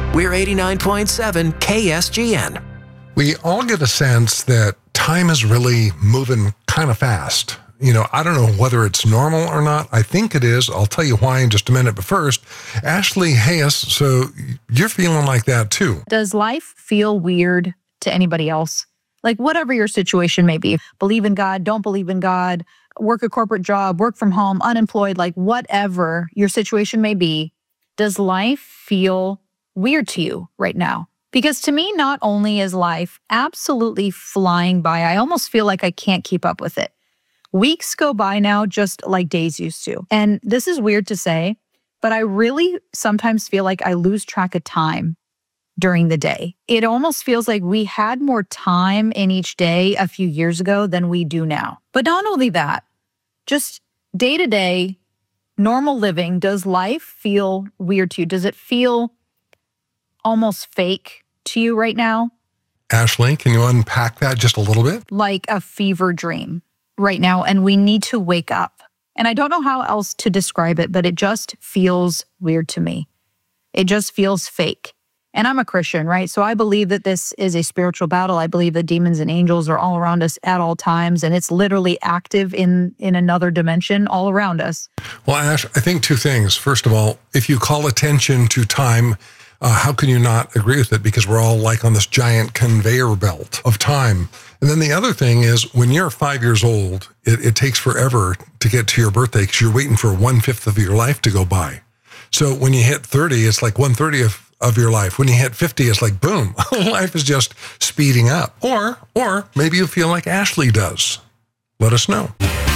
We're 89.7 KSGN. We all get a sense that time is really moving kind of fast. I don't know whether it's normal or not. I think it is. I'll tell you why in just a minute. But first, Ashley Hayes, so you're feeling like that too. Does life feel weird to anybody else? Like whatever your situation may be, believe in God, don't believe in God, work a corporate job, work from home, unemployed, like whatever your situation may be, does life feel weird to you right now? Because to me, not only is life absolutely flying by, I almost feel like I can't keep up with it. Weeks go by now just like days used to. And this is weird to say, but I really sometimes feel like I lose track of time during the day. It almost feels like we had more time in each day a few years ago than we do now. But not only that, just day to day, normal living, does life feel weird to you? Does it feel almost fake to you right now? Ashley, can you unpack that just a little bit? Like a fever dream right now, and we need to wake up. And I don't know how else to describe it, but it just feels weird to me. It just feels fake. And I'm a Christian, right? So I believe that this is a spiritual battle. I believe that demons and angels are all around us at all times, and it's literally active in another dimension all around us. Well, Ash, I think two things. First of all, if you call attention to time, how can you not agree with it? Because we're all like on this giant conveyor belt of time. And then the other thing is when you're 5 years old, it takes forever to get to your birthday because you're waiting for 1/5 of your life to go by. So when you hit 30, it's like 1/30 of your life. When you hit 50, it's like, boom, life is just speeding up. Or maybe you feel like Ashley does. Let us know.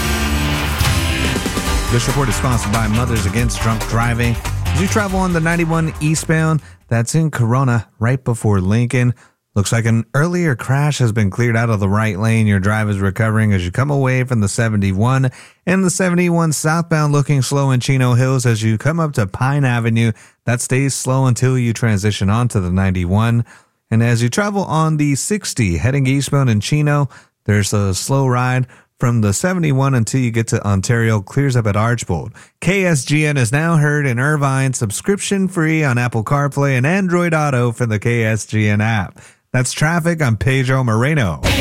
This report is sponsored by Mothers Against Drunk Driving. As you travel on the 91 eastbound, that's in Corona, right before Lincoln. Looks like an earlier crash has been cleared out of the right lane. Your drive is recovering as you come away from the 71. And the 71 southbound looking slow in Chino Hills as you come up to Pine Avenue. That stays slow until you transition onto the 91. And as you travel on the 60 heading eastbound in Chino, there's a slow ride from the 71 until you get to Ontario, clears up at Archbold. KSGN is now heard in Irvine, subscription free on Apple CarPlay and Android Auto for the KSGN app. That's traffic. I'm Pedro Moreno.